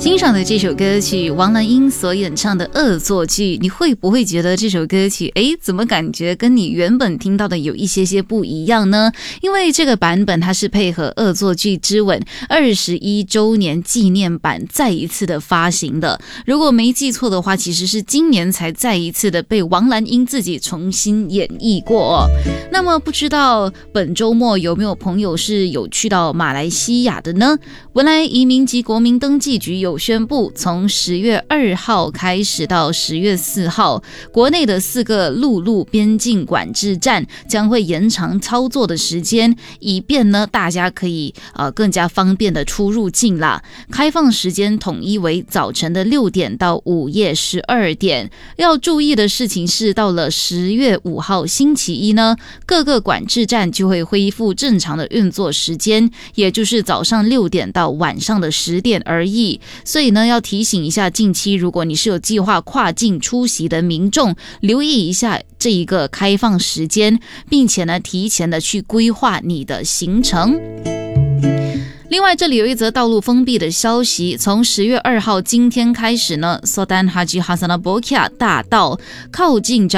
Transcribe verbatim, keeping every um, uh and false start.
欣赏的这首歌曲，王蓝英所演唱的《恶作剧》，你会不会觉得这首歌曲，诶，怎么感觉跟你原本听到的有一些些不一样呢？因为这个版本它是配合《恶作剧之吻》二十一周年纪念版再一次的发行的。如果没记错的话，其实是今年才再一次的被王蓝英自己重新演绎过哦。那么不知道本周末有没有朋友是有去到马来西亚的呢？文莱移民及国民登记局有宣布，从十月二号开始到十月四号，国内的四个陆路边境管制站将会延长操作的时间，以便呢大家可以呃更加方便的出入境啦。开放时间统一为早晨的六点到午夜十二点。要注意的事情是，到了十月五号星期一呢，各个管制站就会恢复正常的运作时间，也就是早上六点到晚上的十点而已。所以呢，要提醒一下近期如果你是有计划跨境出席的民众，留意一下这一个开放时间，并且呢提前的去规划你的行程。另外，这里有一则道路封闭的消息，从十月二号今天开始呢，索丹哈吉哈萨纳博卡大道靠近